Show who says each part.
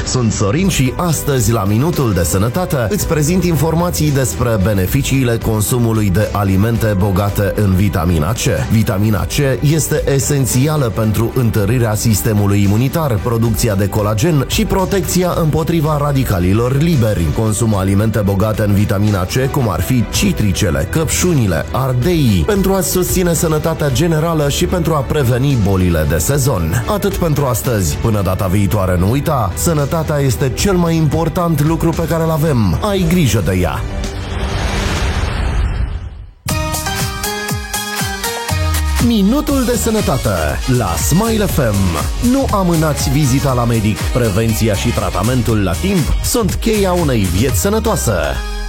Speaker 1: Sunt Sorin și astăzi la Minutul de Sănătate îți prezint informații despre beneficiile consumului de alimente bogate în vitamina C. Vitamina C este esențială pentru întărirea sistemului imunitar, producția de colagen și protecția împotriva radicalilor liberi. Consumă alimente bogate în vitamina C, cum ar fi citricele, căpșunile, ardeii, pentru a susține sănătatea generală și pentru a preveni bolile de sezon. Atât pentru astăzi. Până data viitoare, nu uita, sănătatea este cel mai important lucru pe care îl avem. Ai grijă de ea! Minutul de Sănătate la Smile FM. Nu amânați vizita la medic. Prevenția și tratamentul la timp sunt cheia unei vieți sănătoase.